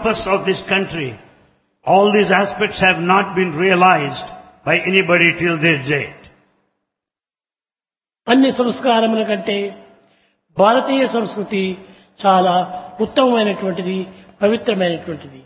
purpose of this country, all these aspects have not been realized by anybody till this date. అన్ని సంస్కారముల కంటే భారతీయ సంస్కృతి చాలా ఉత్తమమైనటువంటిది, పవిత్రమైనటువంటిది.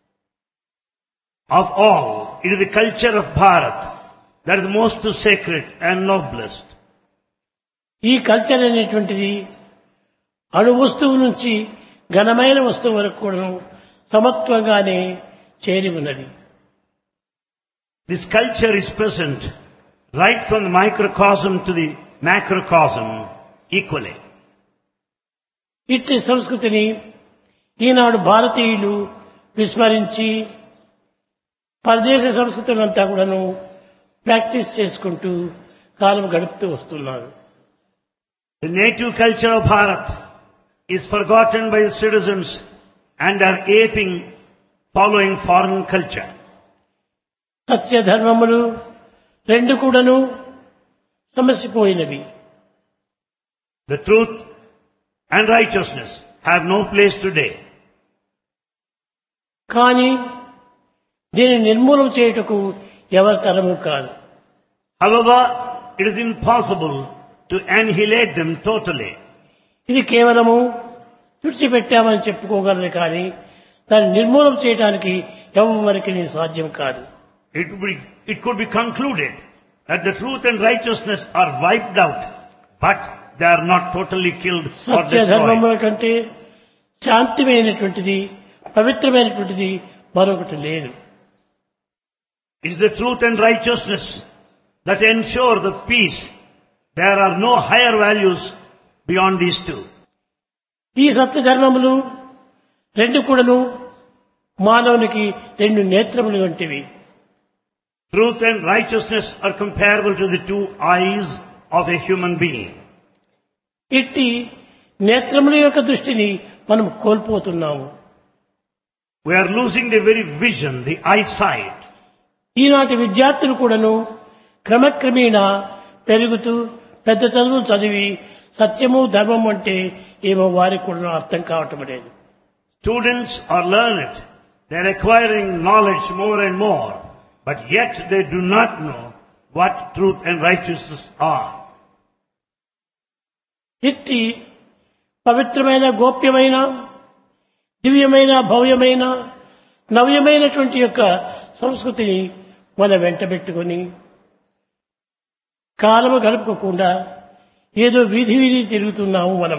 Of all, it is the culture of Bharat that is most sacred and noblest. ఈ culture అనేటువంటిది అణు వస్తువు నుంచి ఘనమైన వస్తువు వరకు కూడా సమత్వంగానే చేరి ఉన్నది. This culture is present right from the microcosm to the macrocosm equally. ఇట్టి సంస్కృతిని ఈనాడు భారతీయులు విస్మరించి పరదేశ సంస్కృతులంతా కూడాను ప్రాక్టీస్ చేసుకుంటూ కాలం గడుపుతూ వస్తున్నారు. The native culture of Bharat is forgotten by the citizens and are aping, following foreign culture. సత్య ధర్మములు రెండు కూడాను సమసిపోయినవి. The truth and righteousness have no place today. కానీ దీన్ని నిర్మూలన చేయుటకు ఎవరి తరము కాదు. However, it is impossible to annihilate them totally. ఇది కేవలము తుడిచిపెట్టామని చెప్పుకోగలరు కానీ దాన్ని నిర్మూలన చేయడానికి ఎవరికి సాధ్యం కాదు. It could be concluded that the truth and righteousness are wiped out, but they are not totally killed or సత్య ధర్మముల కంటే శాంతిమైనటువంటిది, పవిత్రమైనటువంటిది మరొకటి లేదు. It is the truth and righteousness that ensure the peace. There are no higher values beyond these two. ఈ సత్య ధర్మములు రెండు కూడాను మానవునికి రెండు నేత్రములు వంటివి. Truth and righteousness are comparable to the two eyes of a human being. ఇట్టి నేత్రముల యొక్క దృష్టిని మనం కోల్పోతున్నాము. We are losing the very vision, the eyesight. ఈనాటి విద్యార్థులు కూడాను క్రమక్రమేణా పెరుగుతూ పెద్ద చదువులు చదివి సత్యము ధర్మం అంటే ఏమో వారికి కూడా అర్థం కావటం లేదు. Students are learned. They are acquiring knowledge more and more, but yet they do not know what truth and righteousness are. ఇట్టి పవిత్రమైన, గోప్యమైన, దివ్యమైన, భవ్యమైన, నవ్యమైనటువంటి యొక్క సంస్కృతిని మనం వెంటబెట్టుకొని కాలము గడుపుకోకుండా ఏదో వీధి వీధి తిరుగుతున్నాము మనం.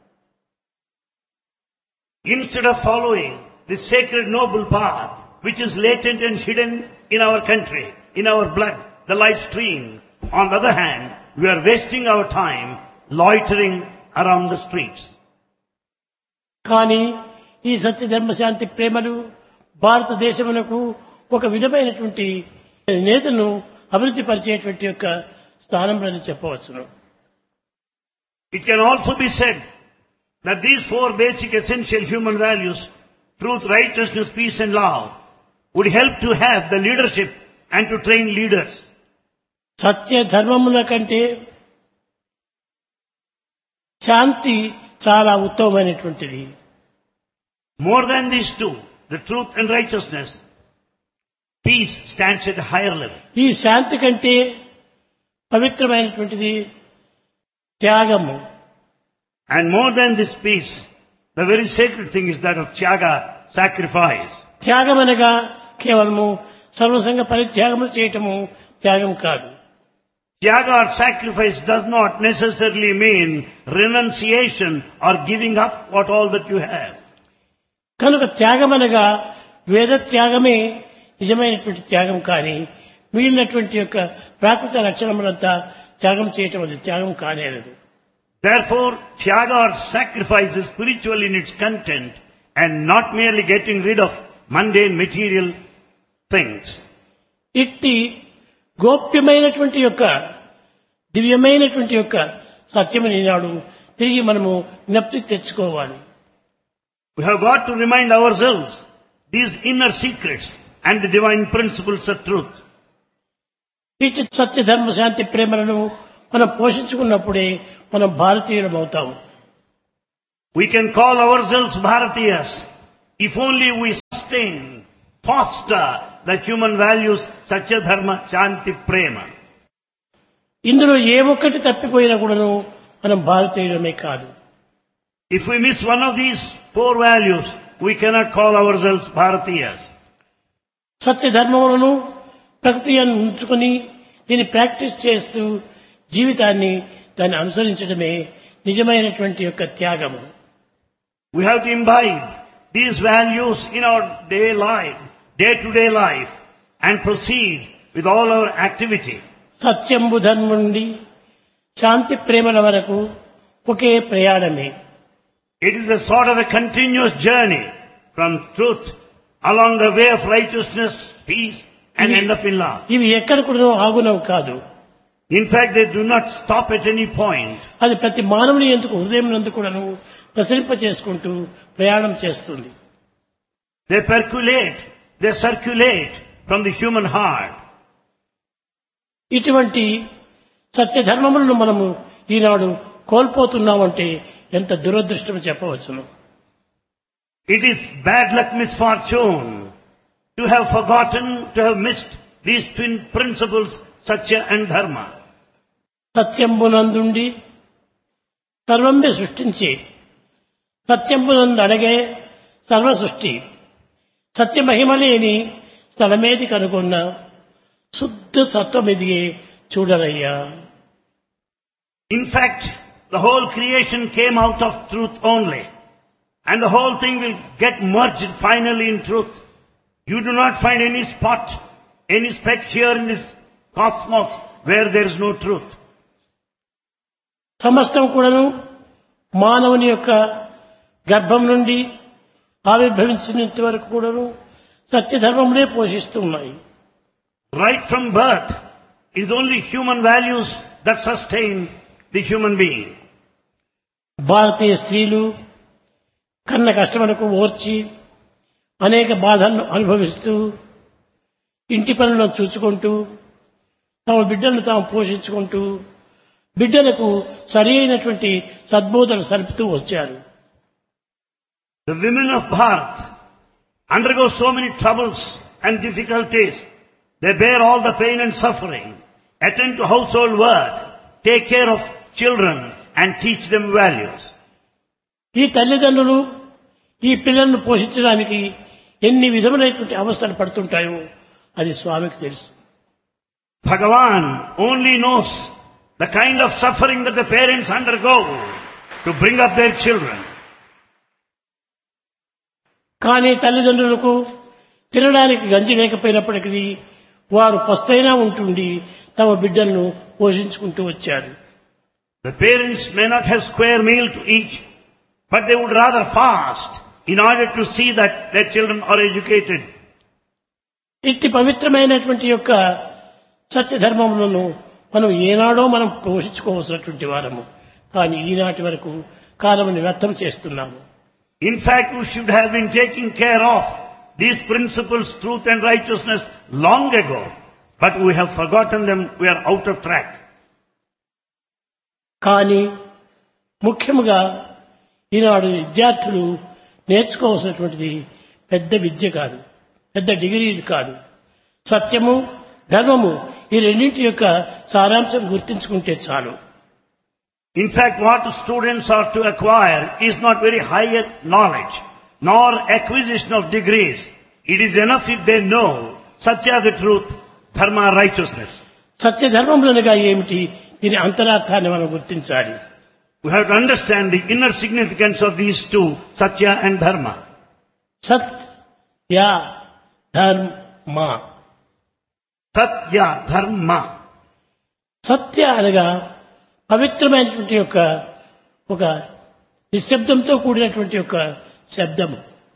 Instead of following the sacred noble path which is latent and hidden in our country, in our blood, the life stream, on the other hand, we are wasting our time loitering around the streets. కానీ ఈ సత్య ధర్మ శాంతి ప్రేమలు భారతదేశమునకు ఒక విధమైనటువంటి నేతను అభివృద్ధి పరిచేటువంటి యొక్క స్థానంలో చెప్పవచ్చును. It can also be said that these four basic essential human values, truth, righteousness, peace and love, would help to have the leadership and to train leaders. సత్య ధర్మముల కంటే శాంతి చాలా ఉత్తమమైనటువంటిది. More than these two, the truth and righteousness, peace stands at a higher level. ఈ శాంతి కంటే పవిత్రమైనటువంటిది త్యాగము. And more than this peace, the very sacred thing is that of tyaga, sacrifice. త్యాగం అనగా కేవలము సర్వసంగ పరిత్యాగము చేయటము త్యాగం కాదు. Tyaga or sacrifice does not necessarily mean renunciation or giving up what all that you have. కనుక త్యాగం అనగా వేద త్యాగమే నిజమైనటువంటి త్యాగం. కానీ మిగిలినటువంటి యొక్క ప్రాకృత లక్షణములంతా త్యాగం చేయటం అది త్యాగం కానేరదు. Therefore, tyaga or sacrifice is spiritual in its content and not merely getting rid of mundane material things. ఇట్టి గోప్యమైనటువంటి యొక్క దివ్యమైనటువంటి యొక్క సత్యముని ఈనాడు తిరిగి మనము జ్ఞప్తికి తెచ్చుకోవాలి. We have got to remind ourselves these inner secrets and the divine principles of truth. ఇట్టి సత్య ధర్మ శాంతి ప్రేమలను మనం పోషించుకున్నప్పుడే మనం భారతీయులం అవుతాము. We can call ourselves Bharatiyas if only we sustain, foster the human values Satya, Dharma, Shanti, Prema. ఇందులో ఏ ఒక్కటి తప్పిపోయినా కూడాను మనం భారతీయులమే కాదు. If we miss one of these four values, we cannot call ourselves Bharatiyas. సత్య ధర్మములను ప్రకృతి ఉంచుకొని దీన్ని ప్రాక్టీస్ చేస్తూ జీవితాన్ని దాన్ని అనుసరించడమే నిజమైనటువంటి యొక్క త్యాగము. We have to imbibe these values in our day-to-day life, and proceed with all our activity. సత్యంబు ధర్మం నుండి శాంతి ప్రేమల వరకు ఒకే ప్రయాణమే. It is a sort of a continuous journey from truth along the way of righteousness, peace, and end up in love. ఇవి ఎక్కడ కూడా ఆగునవు కాదు. In fact, they do not stop at any point. అది ప్రతి మానవుని ఎందుకు హృదయం నందు కూడాను ప్రసరింప చేసుకుంటూ ప్రయాణం చేస్తుంది. They percolate, they circulate from the human heart. ఇటువంటి సత్య ధర్మములను మనము ఈనాడు కోల్పోతున్నామంటే ఎంత దురదృష్టం చెప్పవచ్చును. It is bad luck, misfortune, to have forgotten, to have missed these twin principles, Satya and Dharma. సత్యంబునందుండి సర్వంబి సృష్టించి సత్యంబునందు అడగే సర్వ సృష్టి సత్య మహిమలేని స్థలమేది కనుగొన్న శుద్ధ సత్వమిదిగే చూడరయ్యా. In fact, the whole creation came out of truth only. And the whole thing will get merged finally in truth. You do not find any spot, any speck here in this cosmos where there is no truth. సమస్తం కూడాను మానవుని యొక్క గర్భం నుండి ఆవిర్భవించినంత వరకు కూడాను సత్యధర్మములే పోషిస్తూ ఉన్నాయి. Right from birth, it is only human values that sustain the human being. భారతీయ స్త్రీలు కన్న కష్టములకు ఓర్చి అనేక బాధలను అనుభవిస్తూ ఇంటి పనులను చూసుకుంటూ తమ బిడ్డలను తాము పోషించుకుంటూ బిడ్డలకు సరి అయినటువంటి సద్బోధనలు సలుపుతూ వచ్చారు. The women of Bharat undergo so many troubles and difficulties. They bear all the pain and suffering, attend to household work, take care of children and teach them values. ఈ తల్లిదండ్రులు ఈ పిల్లలను పోషించడానికి ఎన్ని విధములైనటువంటి అవస్థలు పడుతుంటాయో అది స్వామికి తెలుసు. Bhagavan only knows the kind of suffering that the parents undergo to bring up their children. కానీ తల్లిదండ్రులకు తినడానికి గంజి లేకపోయినప్పటికీ వారు పస్తైనా ఉంటుండి తమ బిడ్డలను పోషించుకుంటూ వచ్చారు. The parents may not have square meal to eat, but they would rather fast in order to see that their children are educated. ఇట్టి పవిత్రమైనటువంటి యొక్క సత్యధర్మములను మనం ఏనాడో మనం పోషించుకోవాల్సినటువంటి వారము. కానీ ఈనాటి వరకు కాలముని వ్యర్థం చేస్తున్నాము. In fact, we should have been taking care of these principles, truth and righteousness long ago, but we have forgotten them. We are out of track. కానీ ముఖ్యముగా ఈనాడు విద్యార్థులు నేర్చుకోవాల్సినటువంటిది పెద్ద విద్య కాదు, పెద్ద డిగ్రీలు కాదు. సత్యము ధర్మము ఈ రెండింటి యొక్క సారాంశం గుర్తించుకుంటే చాలు. In fact, what students are to acquire is not very higher knowledge, nor acquisition of degrees. It is enough if they know Satya, the truth, Dharma, righteousness. సత్య ధర్మములనగా ఏమిటి, దీని అంతరార్థాన్ని మనం గుర్తించాలి. We have to understand the inner significance of these two, Satya and Dharma. సత్య ధర్మ. Satya, Dharma. సత్య అనగా పవిత్రమైనటువంటి యొక్క ఒక నిశ్శబ్దంతో కూడినటువంటి యొక్క శబ్దము.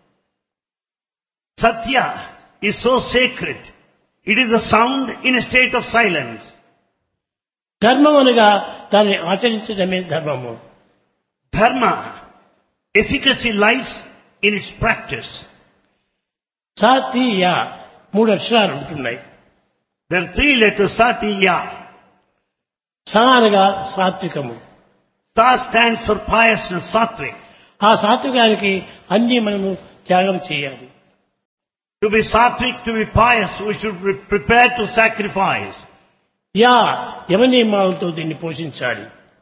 Satya is so sacred. It is a sound in a state of silence. ధర్మం అనగా దాన్ని ఆచరించడమే ధర్మము. Dharma, efficacy lies in its practice. సాతియ 3 అక్షరాలు ఉంటున్నాయి. There are 3 letters, Satya. సా అనగా సాత్వికము. Sa stands for piousness, sattvic. ఆ సాత్వికానికి అన్ని మనము త్యాగం చేయాలి. To be sattvic, to be pious, we should be prepared to sacrifice. యమ నియమాలతో దీన్ని పోషించాలి.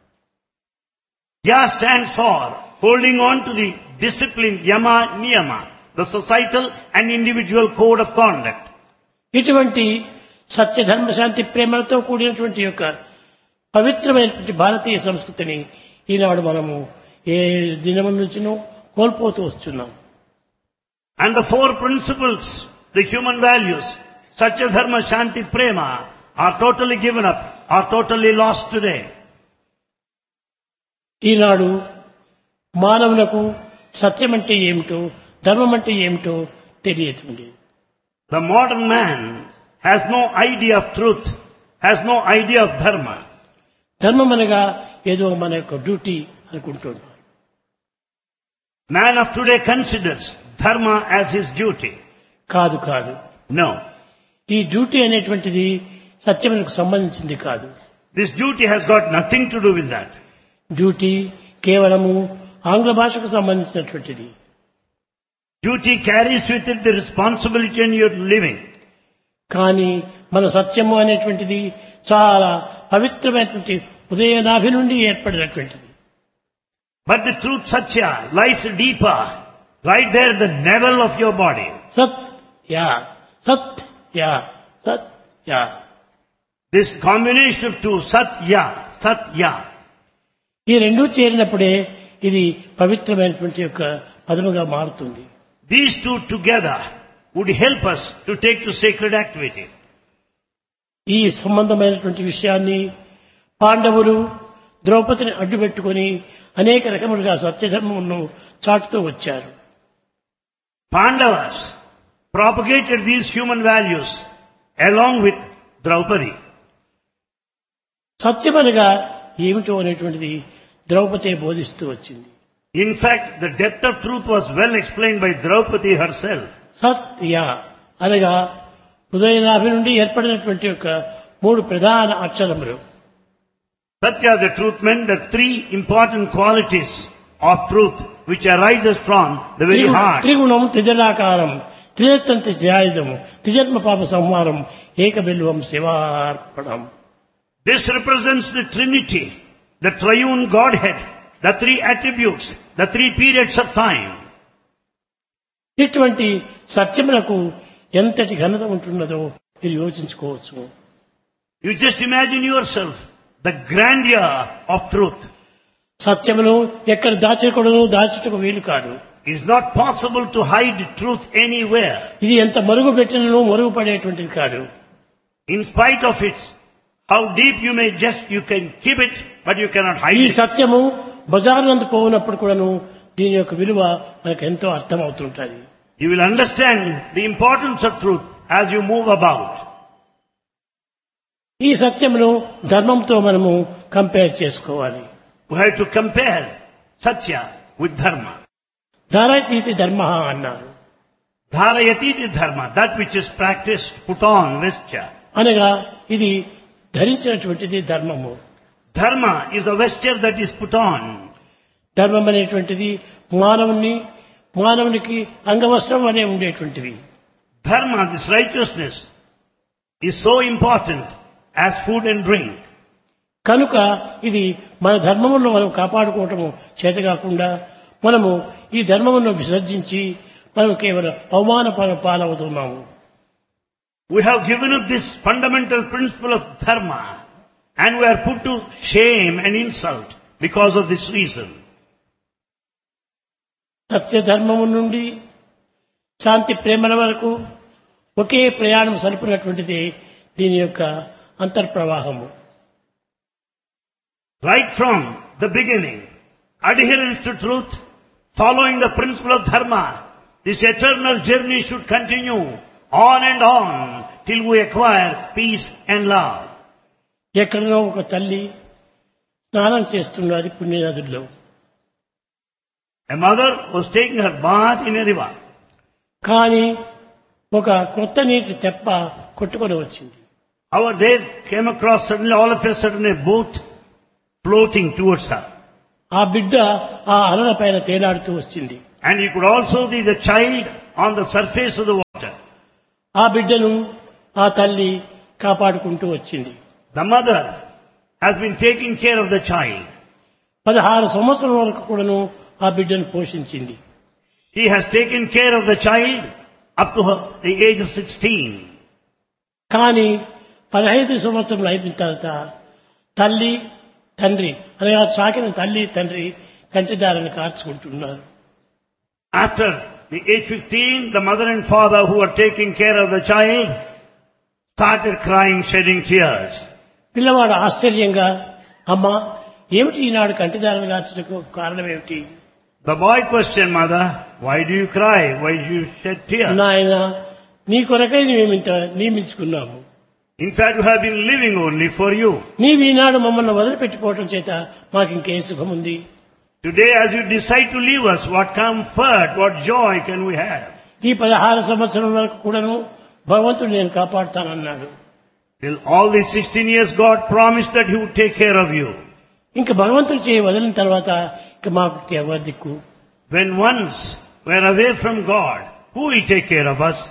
Ya stands for holding on to the discipline, yama, niyama, the societal and individual code of conduct. ఇటువంటి సత్య ధర్మ శాంతి ప్రేమలతో కూడినటువంటి యొక్క పవిత్రమైనటువంటి భారతీయ సంస్కృతిని ఈనాడు మనము ఏ దినము నుంచినో కోల్పోతూ వస్తున్నాం. And the four principles, the human values, Satya Dharma, Shanti, Prema, are totally given up, are totally lost today. ఈనాడు మానవులకు సత్యం అంటే ఏమిటో ధర్మం అంటే ఏమిటో తెలియతుంది. The modern man has no idea of truth, has no idea of dharma. ధర్మం అనగా ఏదో మన యొక్క డ్యూటీ అనుకుంటున్నాడు. Man of today considers dharma as his duty. కాదు. No. ఈ డ్యూటీ అనేటువంటిది సత్యమునకు సంబంధించింది కాదు. This duty has got nothing to do with that. Duty కేవలము ఆంగ్ల భాషకు సంబంధించినటువంటిది. Duty carries with it the responsibility in your living. కానీ మన సత్యము అనేటువంటిది చాలా పవిత్రమైనటువంటి ఉదయనాభి నుండి ఏర్పడినటువంటిది. But the truth Satya lies deeper, right there at the navel of your body. Satya. This combination of two, Satya. ఈ రెండూ చేరినప్పుడే ఇది పవిత్రమైనటువంటి యొక్క పదముగా మారుతుంది. These two together would help us to take to sacred activity. ఈ సంబంధమైనటువంటి విషయాన్ని పాండవులు ద్రౌపదిని అడ్డుపెట్టుకుని అనేక రకములుగా సత్యధర్మమును చాటుతూ వచ్చారు. Pandavas propagated these human values along with Draupadi. సత్యమనగా ఏమిటో అనేటువంటిది ద్రౌపది బోధిస్తూ వచ్చింది. In fact, the depth of truth was well explained by Draupadi herself. సత్య అనగా హృదయనాభి నుండి ఏర్పడినటువంటి యొక్క మూడు ప్రధాన అక్షరములు. Satya, the truth, meant the three important qualities of truth which arises from the very heart. త్రిగుణం త్రిజలాకారం త్రినేత్రం త్రిజాయుధము త్రిజన్మ పాప సంహారం ఏకబిల్వం శివార్పణం. This represents the Trinity, the triune Godhead, the three attributes, the three periods of time. ఇటువంటి సత్యములకు ఎంతటి ఘనత ఉంటున్నదో మీరు యోచించుకోవచ్చు. You just imagine yourself the grandeur of truth. సత్యమును ఎక్కడ దాచుటకు వీలు కాదు. It is not possible to hide truth anywhere. ఇది ఎంత మరుగు పెట్టినను మరుగుపడేటువంటిది కాదు. In spite of it, how deep you can keep it, but you cannot hide ఈ it. సత్యము బజారు నందు పోయినప్పుడు కూడాను దీని యొక్క విలువ మనకు ఎంతో అర్థం అవుతుంటది. You will understand the importance of truth as you move about. ఈ సత్యమును ధర్మంతో మనము కంపేర్ చేసుకోవాలి. We have to compare Satya with Dharma. ధారయతీతి ధర్మ అన్నారు. Dharayatiti Dharma, that which is practiced, put on, vesture. అనగా ఇది ధరించినటువంటిది ధర్మము. Dharma is the vesture that is put on. ధర్మం అనేటువంటిది మానవునికి అంగవస్త్రం అనే ఉండేటువంటివి. Dharma, this righteousness, is so important as food and drink. కనుక ఇది మన ధర్మమును మనం కాపాడుకోవటము చేతకాకుండా మనము ఈ ధర్మమును విసర్జించి మనం కేవలం అవమాన పాలవుతున్నాము. We have given up this fundamental principle of Dharma and we are put to shame and insult because of this reason. సత్య ధర్మము నుండి శాంతి ప్రేమల వరకు ఒకే ప్రయాణం సలుపునటువంటిది దీని యొక్క అంతర్ప్రవాహము. Right from the beginning, adherence to truth, following the principle of Dharma, this eternal journey should continue on and on till we acquire peace and love. ఎక్కడో ఒక తల్లి స్నానం చేస్తున్నది పుణ్యనదుల్లో. A mother was taking her bath in a river. కానీ ఒక కొత్త నీటి తెప్ప కొట్టుకొని వచ్చింది. However, they came across suddenly, all of a sudden, a boat floating towards her. ఆ బిడ్డ ఆ అలల పైన తేలాడుతూ వచ్చింది. And you could also see the child on the surface of the water. ఆ బిడ్డను ఆ తల్లి కాపాడుకుంటూ వచ్చింది. The mother has been taking care of the child. 16 సంవత్సరాల వరకు కూడాను ఆ బిడ్డను పోషించింది. He has taken care of the child up to the age of 16. కానీ 15 సంవత్సరాలు అయిన తర్వాత తల్లి తండ్రి అనగా సాకిన తల్లి తండ్రి కంటిదారిని కార్చుకుంటున్నారు. After the age 15, the mother and father who were taking care of the child started crying, shedding tears. పిల్లవాడు ఆశ్చర్యంగా, అమ్మా ఏమిటి ఈనాడు కంటిదారిని కార్చడానికి కారణం ఏమిటి? The boy questioned mother, why do you cry? Why do you shed tears? నాయన నీ కొరకై మేమింత నియమించుకున్నాము. In fact, we have been living only for you. నీవు ఈనాడు మమ్మల్ని వదిలిపెట్టిపోవటం చేత మాకు ఇంకే సుఖం ఉంది. Today, as you decide to leave us, what comfort, what joy can we have? ఈ 16 సంవత్సరాల వరకు కూడాను భగవంతుడు నేను కాపాడుతానన్నాడు. Till all these 16 years, God promised that He would take care of you. ఇంకా భగవంతుడు చేయి వదిలిన తర్వాత ఇక మాకు ఎవరి దిక్కు? When once we are away from God, who will take care of us?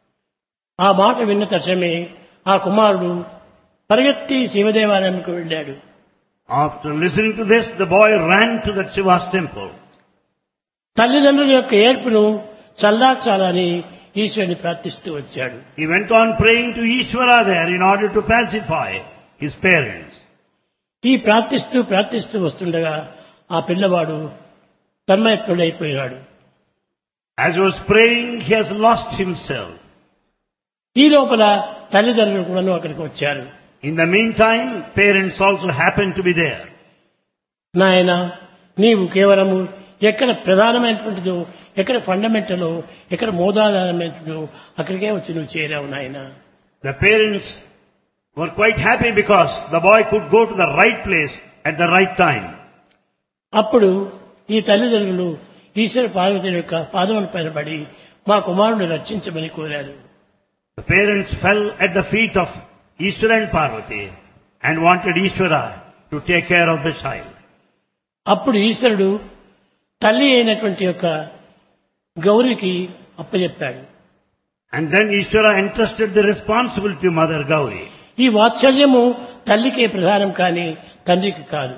ఆ మాట విన్న తక్షణమే ఆ కుమారుడు పరిగెత్తి శివదేవాలయానికి వెళ్ళాడు. After listening to this, the boy ran to that Shiva's temple. తల్లిదండ్రుల యొక్క ఏడ్పును చల్లార్చాలని ఈశ్వరుని ప్రార్థిస్తూ వచ్చాడు. He went on praying to Ishvara there in order to pacify his parents. ఈ ప్రార్థిస్తూ వస్తుండగా ఆ పిల్లవాడు తన్మయత్తుడైపోయాడు. As he was praying, he has lost himself. ఈ లోపల తల్లిదండ్రులు కూడా అక్కడికి వచ్చారు. In the meantime, parents also happened to be there. నాయన నీవు కేవలము ఎక్కడ ప్రధానమైనటువంటిదో, ఎక్కడ ఫండమెంటలో, ఎక్కడ మూలాధారమైనదో అక్కడికే వచ్చి నువ్వు చేరావు నాయన. The parents were quite happy because the boy could go to the right place at the right time. అప్పుడు ఈ తల్లిదండ్రులు ఈశ్వర పార్వతి యొక్క పాదముల పైన పడి మా కుమారుని రక్షించమని కోరారు. The parents fell at the feet of Ishvara and Parvati and wanted Ishvara to take care of the child. అప్పుడు ఈశ్వరుడు తల్లి అయినటువంటి యొక్క గౌరికి అప్పచెప్పాడు. And then Ishvara entrusted the responsibility to Mother Gauri. ఈ వాత్సల్యము తల్లికే ప్రధానం కానీ తండ్రికి కాదు.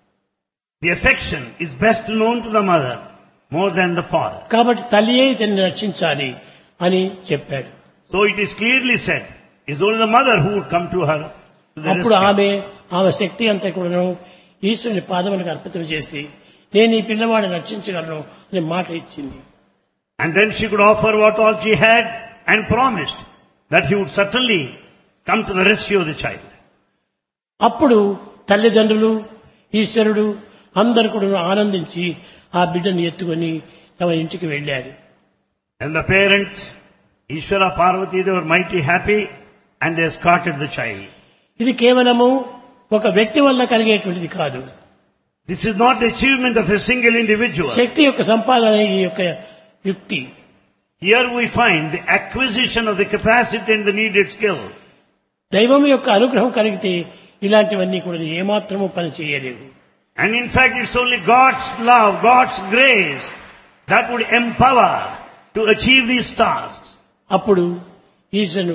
The affection is best known to the mother more than the father. కాబట్టి తల్లియే ఇతన్ని రక్షించాలి అని చెప్పాడు. So it is clearly said, it's only the mother who would come to her to the అప్పుడు rescue. ఆమె శక్తి అంతా కూడాను ఈశ్వరుని పాదములకు అర్పితం చేసి నేను ఈ పిల్లవాడిని రక్షించగలను అని మాట ఇచ్చింది. And then she could offer what all she had and promised that he would certainly come to the rescue of the child. అప్పుడు తల్లిదండ్రులు ఈశ్వరుడు అందరూ కూడా ఆనందించి ఆ బిడ్డను ఎత్తుకొని తమ ఇంటికి వెళ్ళారు. And the parents, Ishvara, Parvati, they were mighty happy and they escorted the child. ఇది కేవలము ఒక వ్యక్తి వల్ల కలిగేటువంటిది కాదు. This is not the achievement of a single individual. శక్తి యొక్క సంపాదన ఈ యొక్క యుక్తి. Here we find the acquisition of the capacity and the needed skill. దైవం యొక్క అనుగ్రహం కలిగితే ఇలాంటివన్నీ కూడా ఏమాత్రము పని చేయలేవు. And in fact, it's only God's love, God's grace that would empower to achieve these tasks. అప్పుడు ఈశ్వరుడు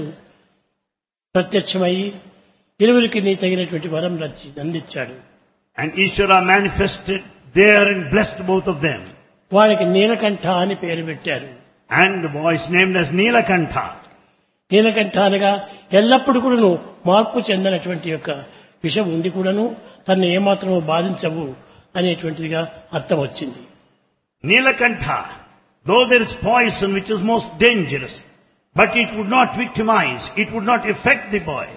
ప్రత్యక్షమై ఇరువురికి నీ తగినటువంటి వరం అందించాడు. And Ishvara manifested there and blessed both of them. వారికి నీలకంఠ అని పేరు పెట్టారు. And the boy is named as Nilakantha. Neelakantha అనగా ఎల్లప్పుడూ కూడాను మార్పు చెందినటువంటి యొక్క విషం ఉంది కూడాను తను ఏమాత్రము బాధించవు అనేటువంటిదిగా అర్థం వచ్చింది. Nilakantha, though there is poison which is most dangerous, but it would not victimize, it would not affect the boy.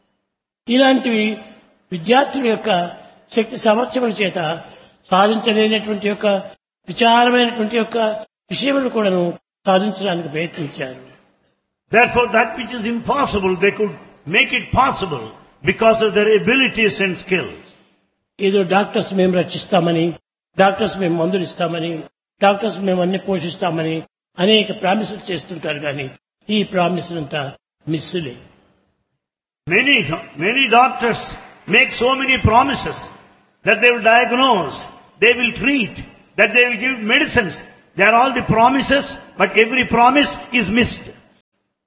ఇలాంటివి విద్యార్థుల యొక్క శక్తి సామర్థ్యముల చేత సాధించలేనటువంటి యొక్క విచారమైనటువంటి యొక్క విషయములు కూడాను సాధించడానికి ప్రయత్నించారు. Therefore, that which is impossible, they could make it possible because of their abilities and skills. ఏదో డాక్టర్స్ మేము రక్షిస్తామని, డాక్టర్స్ మేము మందులు ఇస్తామని, డాక్టర్స్ మేము అన్ని పోషిస్తామని అనేక ప్రామిసులు చేస్తుంటారు కానీ ఈ ప్రామిసులంతా మిస్సులే. Many doctors make so many promises that they will diagnose, they will treat, that they will give medicines. They are all the promises, but every promise is missed.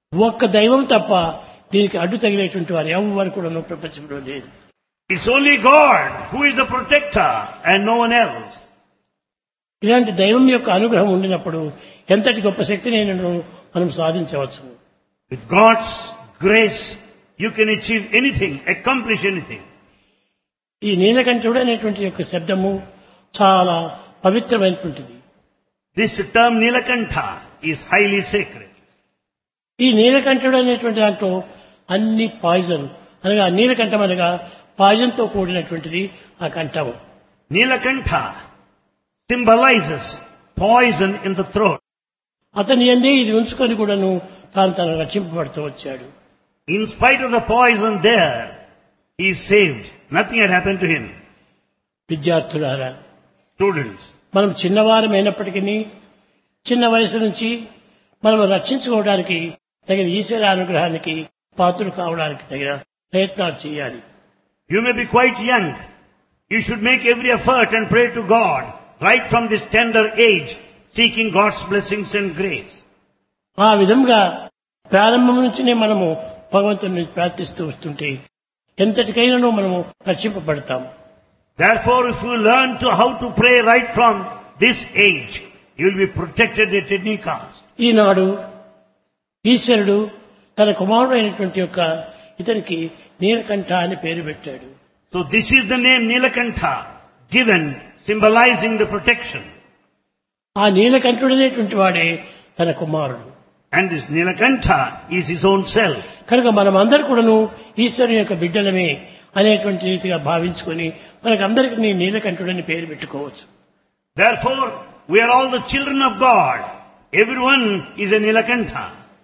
ఒక్క దైవం తప్ప దీనికి అడ్డు తగిలేటువంటి వారు ఎవరు కూడా ప్రపంచంలో లేదు. It's only God who is the protector and no one else. ఇలాంటి దైవం యొక్క అనుగ్రహం ఉండినప్పుడు ఎంతటి గొప్ప శక్తిని మనం సాధించవచ్చు. With God's grace, you can achieve anything, accomplish anything. ఈ నీలకంఠుడు అనేటువంటి యొక్క శబ్దము చాలా పవిత్రమైనటువంటిది. This term Nilakantha is highly sacred. ఈ నీలకంఠుడు అనేటువంటి దాంట్లో అన్ని పాయిజన్ అనగా నీలకంఠం అనగా పాయిజన్ తో కూడినటువంటిది ఆ కంఠము. Nilakantha symbolizes poison in the throat. అతని యందే ఇది ఉంచుకొని కూడాను తను రక్షింపబడుతూ వచ్చాడు. In spite of the poison there, he is saved. Nothing had happened to him. విద్యార్థులారా, Students, మనం చిన్నవారమైనప్పటికీ చిన్న వయసు నుంచి మనం రక్షించుకోవడానికి తగిన ఈశ్వర అనుగ్రహానికి పాత్రలు కావడానికి తగిన ప్రయత్నాలు చేయాలి. you may be quite young. You should make every effort and pray to God right from this tender age, seeking God's blessings and grace. ఆ విధంగా ప్రారంభం నుంచినే మనము భగవంతుని ప్రార్థిస్తూ వస్తుంటే ఎంతటికైనా మనము రక్షింపబడతాం. Therefore, if you learn to how to pray right from this age, you will be protected at any cost. ఈనాడు ఈశ్వరుడు తన కుమారుడైనటువంటి యొక్క ఇతనికి నీలకంఠ అని పేరు పెట్టాడు. So this is the name Nilakantha given, symbolizing the protection. ఆ నీలకంఠుడనేటువంటి వాడే తన కుమారుడు. And this Nilakantha is his own self. కనుక మనమందరూ కూడాను ఈశ్వరుని యొక్క బిడ్డలమే అనేటువంటి రీతిగా భావించుకొని మనకందరికీ నీలకంఠుడని పేరు పెట్టుకోవచ్చు. Therefore, we are all the children of God. Everyone is a Nilakantha.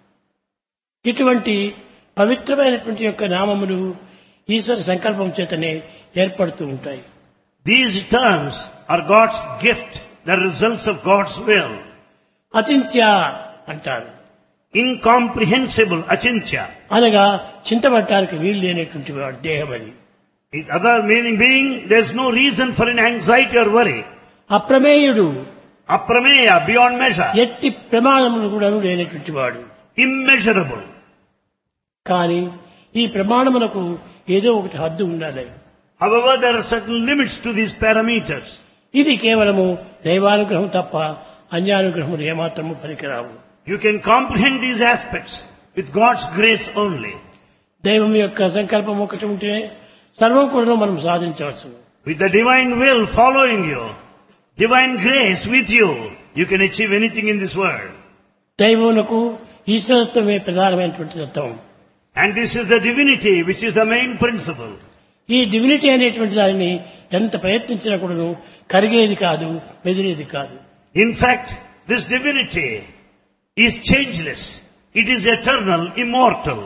ఇటువంటి పవిత్రమైనటువంటి యొక్క నామములు ఈశ్వర సంకల్పం చేతనే ఏర్పడుతూ ఉంటాయి. These terms are God's gift, the results of God's will. అచింత్య అంటారు. Incomprehensible, achintya. అనగా చింతపడటానికి వీలు లేనటువంటి వాడు దేహం అది. Its other meaning being, there's no reason for an anxiety or worry. అప్రమేయుడు, Aprameya, beyond measure. ఎట్టి ప్రమాణములు కూడా లేనటువంటి వాడు. Immeasurable. కానీ ఈ ప్రమాణములకు ఏదో ఒకటి హద్దు ఉండాలి. However, there are certain limits to these parameters. ఇది కేవలము దైవానుగ్రహం తప్ప అన్యానుగ్రహములు ఏమాత్రము పనికిరావు. You can comprehend these aspects with God's grace only. దైవం యొక్క సంకల్పం ఒకటి ఉంటే సర్వం కూడా మనం సాధించవచ్చు. With the divine will following you, divine grace with you, you can achieve anything in this world. దైవమునకు ఈశ్వరత్వమే ప్రధానమైనటువంటి తత్వం. And this is the divinity which is the main principle. ఈ డివినిటీ అనేటువంటి దానిని ఎంత ప్రయత్నించినా కూడాను కరిగేది కాదు, మెదిలేది కాదు. In fact, this divinity is changeless. It is eternal, immortal.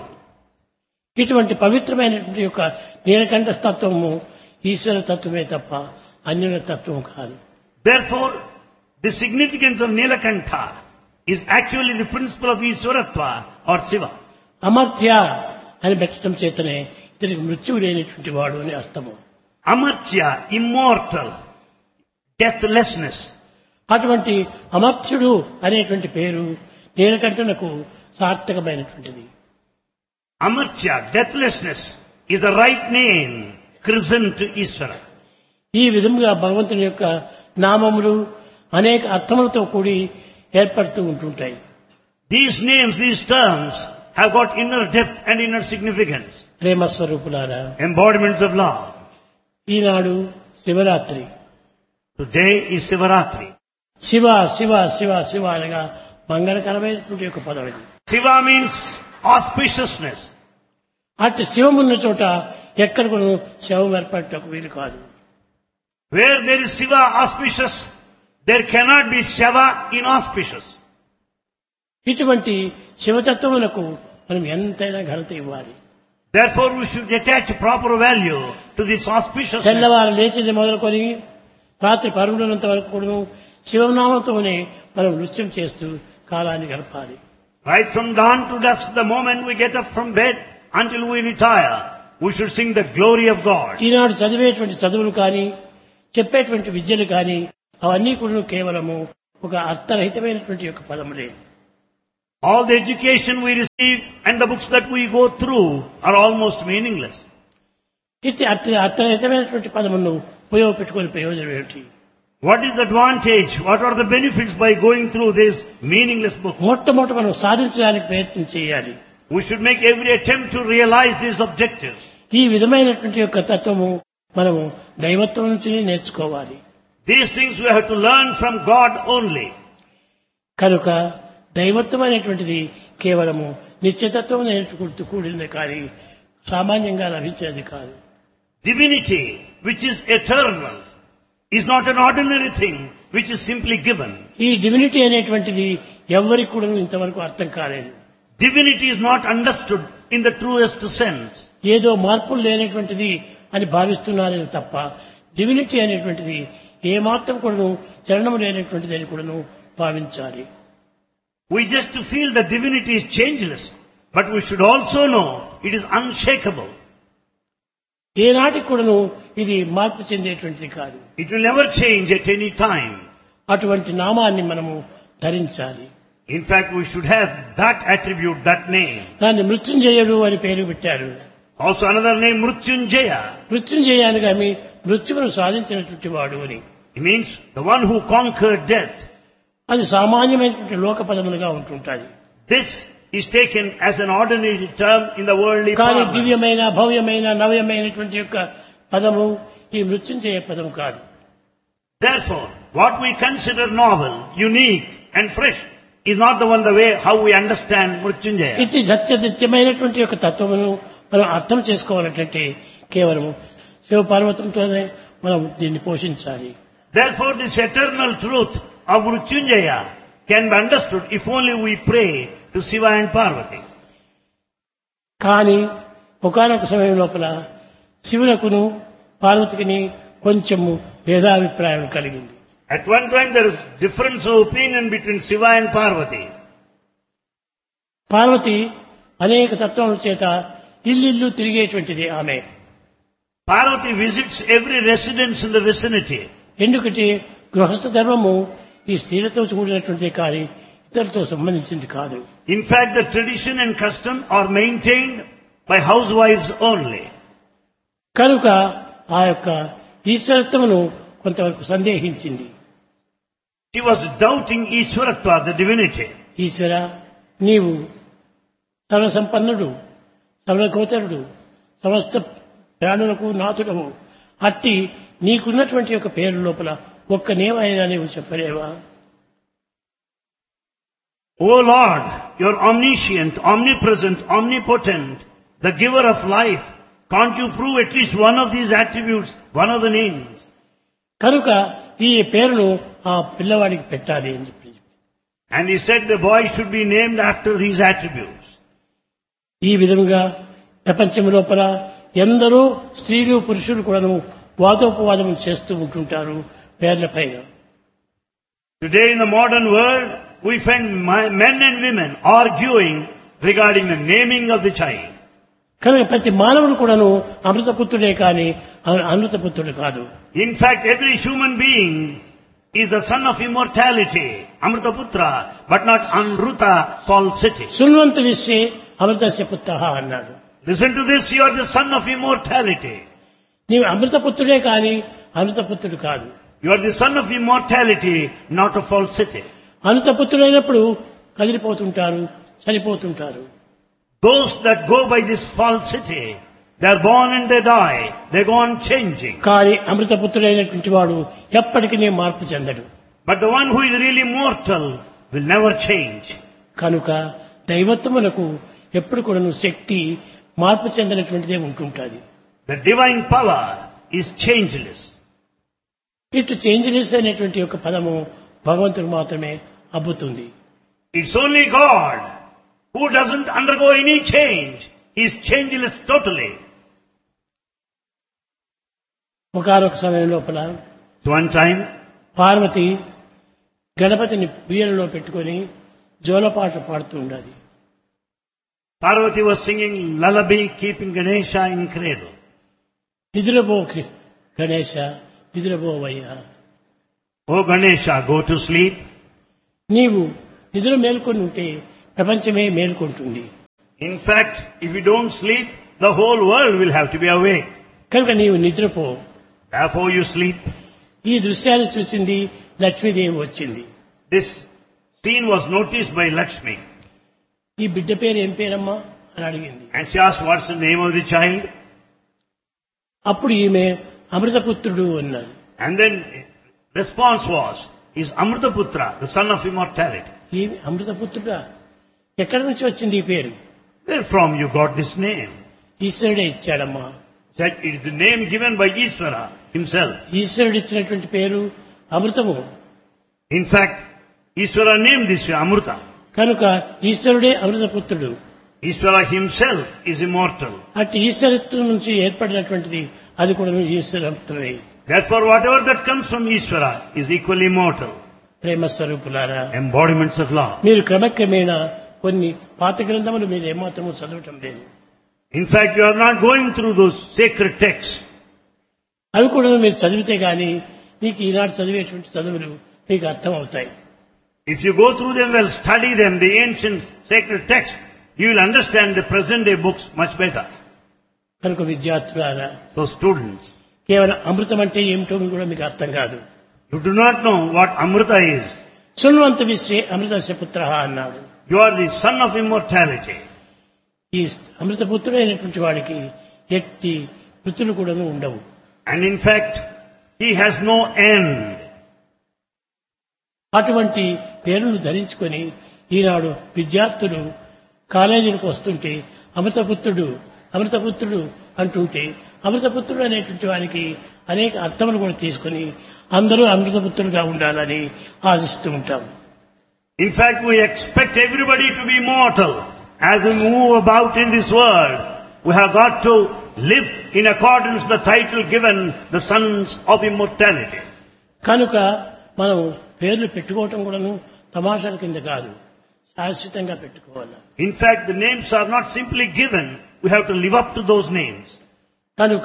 ఇటువంటి పవిత్రమైనటువంటి యొక్క నీలకంఠ తత్వము ఈశ్వర తత్వమే తప్ప అన్యుల తత్వం కాదు. Therefore, the significance of Nilakantha is actually the principle of Iswaratva or Shiva. Amartya అని పెట్టడం చేతనే ఇతనికి మృత్యువు లేనటువంటి వాడు అని అర్థము. Amartya, immortal, deathlessness. అటువంటి అమర్త్యుడు అనేటువంటి పేరు నీలకంఠునకు సార్థకమైనటువంటిది. Amartya, deathlessness, is the right name christened to Iswara. ఈ విధంగా భగవంతుని యొక్క నామములు అనేక అర్థములతో కూడి ఏర్పడుతూ ఉంటుంటాయి. These names, these terms have got inner depth and inner significance. ప్రేమ స్వరూపులారా, Embodiments of love. Eenadu Shivaratri. Today is Sivaratri. Shiva Shiva Shiva Shiva అనగా మంగళకరమైనటువంటి యొక్క పదం ఇది. Shiva means auspiciousness. అటు శివమున్న చోట ఎక్కడ కూడా శవం ఏర్పడటకు వీలు కాదు. Where there is Shiva auspicious, there cannot be Shava inauspicious. ఇటువంటి శివతత్వములకు మనం ఎంతైనా ఘనత ఇవ్వాలి. Therefore, we should attach proper value to this auspiciousness. తెల్లవారు లేచింది మొదలుకొని రాత్రి పరుగునంత వరకు కూడా శివనామంతోనే మనం నృత్యం చేస్తూ కాలాన్ని గడపాలి. Right from dawn to dusk, the moment we get up from bed until we retire, we should sing the glory of God. ఈనాడు చదివేటువంటి చదువులు కానీ చెప్పేటువంటి విద్యలు కానీ అవన్నీ కూడా కేవలము ఒక అర్థరహితమైనటువంటి యొక్క పదములే. All the education we receive and the books that we go through are almost meaningless. ఇది అర్థమైనటువంటి పదమును ఉపయోగపెట్టుకునే ప్రయోజనం ఏమిటి? What is the advantage? What are the benefits by going through this meaningless book? మొట్టమొదట మనం సాధించడానికి ప్రయత్నం చేయాలి. We should make every attempt to realize these objectives. ఈ విధమైనటువంటి యొక్క తత్వము మనము దైవత్వం నుంచి నేర్చుకోవాలి. These things we have to learn from God only. కనుక దైవత్వం అనేటువంటిది కేవలము నిత్యతత్వం నేర్చుకుంటూ కూడింది కానీ సామాన్యంగా లభించేది కాదు. Divinity, which is eternal, is not an ordinary thing which is simply given. ఈ డివినిటీ అనేటువంటిది ఎవరికి కూడా ఇంతవరకు అర్థం కాలేదు. Divinity is not understood in the truest sense. ఏదో మార్పులు లేనటువంటిది అని భావిస్తున్నారే తప్ప డివినిటీ అనేటువంటిది ఏమాత్రం కూడాను చలనం లేనటువంటిది అని కూడాను భావించాలి. We just feel that divinity is changeless, but we should also know it is unshakable. ఏనాటికి కూడాను ఇది మార్పు చెందేటువంటిది కాదు. It will never change at any time. అటువంటి నామాన్ని మనము ధరించాలి. In fact, we should have that attribute, that name. దాన్ని మృత్యుంజయుడు అని పేరు పెట్టారు. Also another name, Mrityunjaya. మృత్యుంజయ అనగా మృత్యువును సాధించినటువంటి వాడు అని. It means the one who conquered death. అది సామాన్యమైనటువంటి లోక పదములుగా ఉంటుంటాయి. This is taken as an ordinary term in the worldly కానీ parlance. దివ్యమైన భవ్యమైన నవ్యమైనటువంటి యొక్క పదము ఈ మృత్యుంజయ పదము కాదు. Therefore, what we consider novel, unique and fresh is not the way how we understand Mrityunjaya. ఇది సత్యనిత్యమైనటువంటి యొక్క తత్వమును మనం అర్థం చేసుకోవాలంటే కేవలము శివపార్వతంతోనే మనం దీన్ని పోషించాలి. Therefore, this eternal truth of Mrityunjaya can be understood if only we pray to Shiva and Parvati. కానీ ఒకానొక సమయం లోపల శివునకును పార్వతికిని కొంచెము భేదాభిప్రాయం కలిగింది. At one time there is difference of opinion between Shiva and Parvati. Parvati అనేక తత్వముల చేత ఇల్లు తిరిగేటువంటిది ఆమె. Parvati visits every residence in the vicinity. ఎందుకంటే గృహస్థ ధర్మము ఈ స్త్రీలతో కూడినటువంటిది కానీ ఇతరులతో సంబంధించింది కాదు. In fact, the tradition and custom are maintained by housewives only. కనుక ఆ యొక్క ఈశ్వరత్వమును కొంతవరకు సందేహించింది. She was doubting Ishwaratva, the divinity. ఈశ్వర, నీవు సర్వసంపన్నుడు, సర్వగోచరుడు, సమస్త ప్రాణులకు నాథుడవు. అట్టి నీకున్నటువంటి యొక్క పేరు లోపల ఒక్క నేమైనా నీవు చెప్పలేవా? O Lord, you are omniscient, omnipresent, omnipotent, the giver of life. Can't you prove at least one of these attributes, one of the names? కనుక ఈ పేరును ఆ పిల్లవాడికి పెట్టాలి అని చెప్పి. And he said the boy should be named after these attributes. ఈ విధంగా ప్రపంచం లోపల ఎందరో స్త్రీలు పురుషులు కూడాను వాదోపవాదం చేస్తూ ఉంటుంటారు పేర్ల పైన. Today in the modern world, we find men and women arguing regarding the naming of the child. కనుక ప్రతి మానవుడు కూడాను అమృతపుత్రుడే కానీ అమృతపుత్రుడు కాదు. In fact, every human being is the son of immortality, Amrutaputra, but not Anruta, falsity. శృణ్వంత విశ్వే అమృతస్య పుత్రః అన్నాడు. Listen to this, you are the son of immortality. నీవు అమృతపుత్రుడే కానీ అమృతపుత్రుడు కాదు. You are the son of immortality, not of falsity. అమృతపుత్రుడైనప్పుడు కదిలిపోతుంటారు, చనిపోతుంటారు. Those that go by this falsity, they are born and they die, they go on changing. కానీ అమృతపుత్రుడైనటువంటి వాడు ఎప్పటికీ మార్పు చెందడు. But the one who is really mortal will never change. కనుక దైవత్వమునకు ఎప్పుడు కూడాను శక్తి మార్పు చెందినటువంటిదే ఉంటుంటుంది. The divine power is changeless. ఇటు changeless అనేటువంటి ఒక పదము భగవంతుడు మాత్రమే అబ్బుతుంది. It's only God who doesn't undergo any change. He is changeless totally. ఒకనొక సమయం లోపల One time, పార్వతి గణపతిని ఉయ్యాలలో పెట్టుకొని జోలపాట పాడుతూ ఉండాలి. Parvati was singing lullaby, keeping Ganesha in cradle. నిద్రపో Ganesha, నిద్రపోవయ్యా. Oh Ganesha, go to sleep. నీవు నిద్ర మేల్కొని ఉంటే ప్రపంచమే మేల్కొంటుంది. In fact, if you don't sleep, the whole world will have to be awake. కనుక నీవు నిద్రపో. Therefore you sleep. ఈ దృశ్యాన్ని చూసింది లక్ష్మీదేవి వచ్చింది. This scene was noticed by Lakshmi. ఈ బిడ్డ పేరు ఏం పేరమ్మా అని అడిగింది. And she asked, what's the name of the child? అప్పుడు ఈమె అమృతపుత్రుడు అన్నారు. And then response was, is Amritaputra, the son of immortality. ఈ అమృతపుత్రుడా, ఎక్కడి నుంచి వచ్చింది ఈ పేరు? Where from you got this name? ఈశ్వరుడే ఇచ్చాడమ్మా. Said it is the name given by Ishvara himself. ఈశ్వరుడు ఇచ్చినటువంటి పేరు అమృతము. In fact, Ishvara named this Amrita. కనుక ఈశ్వరుడే అమృతపుత్రుడు. Ishvara himself is immortal. అట్టి ఈశ్వరత్వం నుంచి ఏర్పడినటువంటిది అది కూడా ఈశ్వరత్వమే. Therefore, whatever that comes from Ishvara is equally immortal. ప్రేమ స్వరూపులారా, Embodiments of love. మీరు క్రమక్రమేణా కొన్ని పాత గ్రంథములు మీరు ఏమాత్రము చదవటం లేదు. In fact, you are not going through those sacred texts. అవి కూడా మీరు చదివితే గాని మీకు ఈనాడు చదివేటువంటి చదువులు మీకు అర్థం అవుతాయి. If you go through them well, study them, the ancient sacred texts, you will understand the present day books much better. కనుక విద్యార్థులారా, So students, కేవలం అమృతం అంటే ఏమిటో కూడా మీకు అర్థం కాదు. you do not know what Amrita is. శృణ్వంత విశ్వే అమృతస్య పుత్రః అన్నాడు. You are the son of immortality. ఈ అమృతపుత్రుడైనటువంటి వాడికి ఎట్టి వృత్తులు కూడా ఉండవు. And in fact, he has no end. అటువంటి పేరును ధరించుకొని ఈనాడు విద్యార్థులు కాలేజీలకు వస్తుంటే అమృతపుత్రుడు అమృతపుత్రుడు అంటుంటే అమృతపుత్రుడు అనేటువంటి వారికి అనేక అర్థములు కూడా తీసుకొని అందరూ అమృతపుత్రుడుగా ఉండాలని ఆశిస్తూ ఉంటాం. In fact, we expect everybody to be immortal. As we move about in this world, we have got to live in accordance with the title given, the sons of immortality. కనుక మనం పేర్లు పెట్టుకోవటం కూడాను తమాషాల కింద కాదు, శాశ్వతంగా పెట్టుకోవాలి. In fact, the names are not simply given, we have to live up to those names. కనుక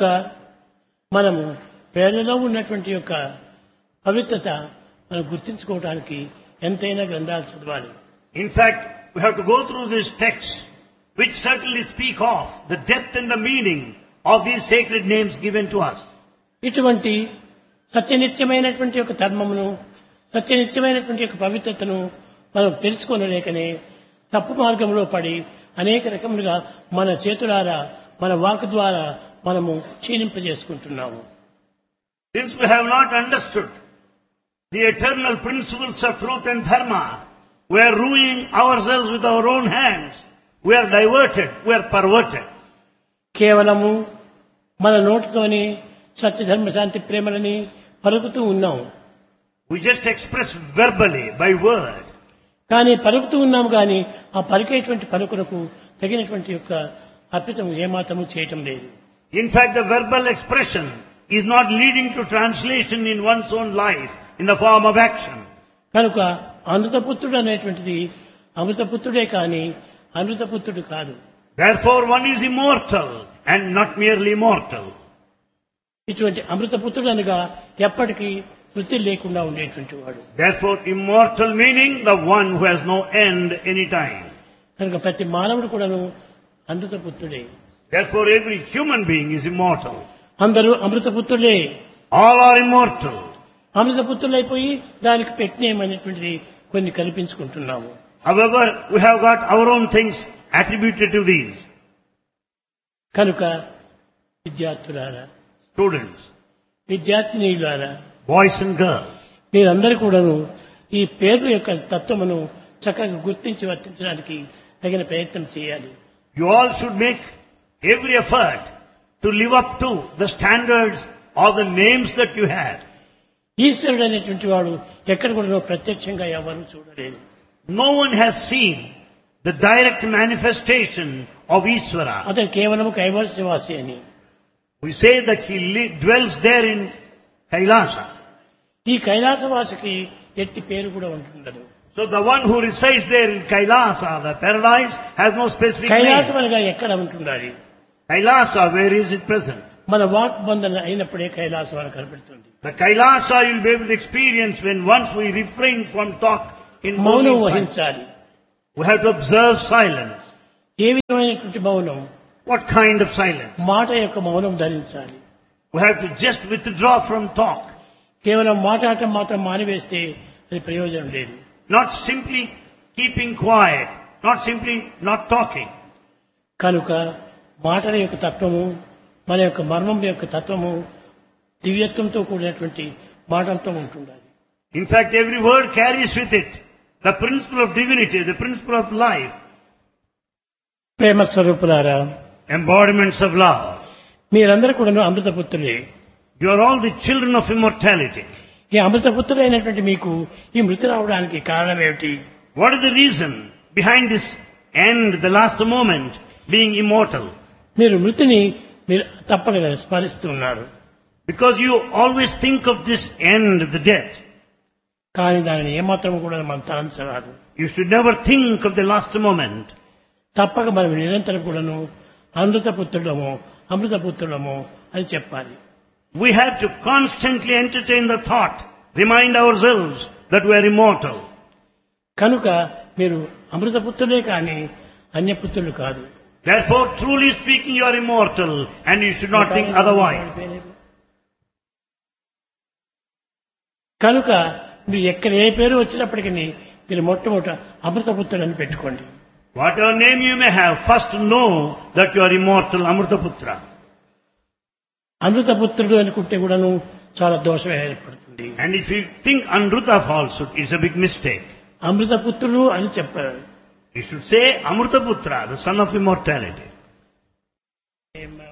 మనము పేర్లలో ఉన్నటువంటి యొక్క పవిత్రత మనం గుర్తించుకోవడానికి ఎంతైనా గ్రంథాలు చదవాలి. In fact, we have to go through these texts which certainly speak of the depth and the meaning of these sacred names given to us. ఇటువంటి సత్యనిత్యమైనటువంటి యొక్క ధర్మమును, సత్యనిత్యమైనటువంటి యొక్క పవిత్రతను మనం తెలుసుకోలేకనే తప్పు మార్గంలో పడి అనేక రకములుగా మన చేతులారా మన వాక్ ద్వారా మనము క్షీణింపజేసుకుంటున్నాము. Since we have not understood the eternal principles of truth and dharma, we are ruining ourselves with our own hands. We are diverted, we are perverted. కేవలము మన నోటితోని సత్యధర్మ శాంతి ప్రేమలని పలుకుతూ ఉన్నాం. We just express verbally, by word. కానీ పలుకుతూ ఉన్నాము కానీ ఆ పలికేటువంటి పలుకులకు తగినటువంటి యొక్క అర్పితం ఏమాత్రము చేయటం లేదు. In fact, the verbal expression is not leading to translation in one's own life in the form of action. కనుక అమృతపుత్రుడు అనేటువంటిది అమృతపుత్రుడే కానీ అమృతపుత్రుడు కాదు. Therefore, one is immortal and not merely immortal. ఇటువంటి అమృతపుత్రుడు అనగా ఎప్పటికీ వృత్తి లేకుండా ఉండేటువంటి వాడు. Therefore, immortal meaning the one who has no end any time. కనుక ప్రతి మానవుడు కూడాను అమృతపుత్రుడే. Therefore, every human being is immortal. అందరూ అమృతపుత్రులే. All are immortal. అమృతపుత్రులైపోయి దానికి పెట్టినేమనేటువంటిది కొన్ని కల్పించుకుంటున్నాము. However, we have got our own things attributed to these. కనుక విద్యార్థులారా, Students, విద్యార్థినీయులారా, boys and girls, మీరందరూ కూడాను ఈ పేరు యొక్క తత్వమును చక్కగా గుర్తించి వర్తించడానికి తగిన ప్రయత్నం చేయాలి. you all should make every effort to live up to the standards of the names that you have. ఈశ్వరుడు అనేటువంటి వాడు ఎక్కడ కూడా ప్రత్యక్షంగా ఎవరు చూడలేదు. No one has seen the direct manifestation of Ishvara. అతను కేవలం కైవల్యవాసి అని. We say that he dwells there in Kailasa. ఈ కైలాసవాసికి ఎట్టి పేరు కూడా ఉంటుండదు. So the one who resides there in Kailasa, the paradise, has no specific Kailasam name. అనగా ఎక్కడ ఉంటుండాలి? Kailasa, where is it present? మన వాక్ బంధన అయినప్పుడే కైలాసం అని కనపడుతుంది. The Kailasa you'll be able to experience when once we refrain from talk in మౌనం moving silence. వహించాలి. We have to observe silence. ఏ విధమైనటువంటి మౌనం? What kind of silence? మాట యొక్క మౌనం ధరించాలి. We have to just withdraw from talk. కేవలం మాట్లాడటం మాత్రం మానివేస్తే అది ప్రయోజనం లేదు. Not simply keeping quiet. Not simply not talking. కనుక మాటల యొక్క తత్వము, మన యొక్క మర్మం యొక్క తత్వము దివ్యత్వంతో కూడినటువంటి మాటలతో ఉంటుండాలి. In fact, every word carries with it the principle of divinity, the principle of life. ప్రేమ స్వరూపులారా, Embodiments of love. మీరందరూ కూడా అమృతపుత్రులే. You are all the children of immortality. ఈ అమృతపుత్రులైనటువంటి మీకు ఈ మృతి రావడానికి కారణం ఏమిటి? What is the reason behind this end, the last moment, being immortal? మీరు మృతిని మీరు తప్పక స్మరిస్తున్నారు. Because you always think of this end, the death. కానీ దానిని ఏమాత్రం కూడా మనం తలంచరాదు. You should never think of the last moment. తప్పక మనం నిరంతరం కూడాను అమృతపుత్రులము అని చెప్పాలి. We have to constantly entertain the thought, remind ourselves that we are immortal. కనుక మీరు అమృతపుత్రులే కానీ అన్యపుత్రులు కాదు. Therefore, truly speaking, you are immortal and you should not think otherwise. కనుక మీరు ఎక్కడ ఏ పేరు వచ్చినప్పటికీ మీరు మొట్టమొదట అమృతపుత్రుడు అని పెట్టుకోండి. Whatever name you may have, first know that you are immortal, Amrutaputra. అమృతపుత్రుడు అనుకుంటే కూడాను చాలా దోషం ఏర్పడుతుంది. And if you think Anruta falsehood, it's a big mistake. అమృతపుత్రులు అని చెప్పారు. You should say Amrutaputra, the son of immortality.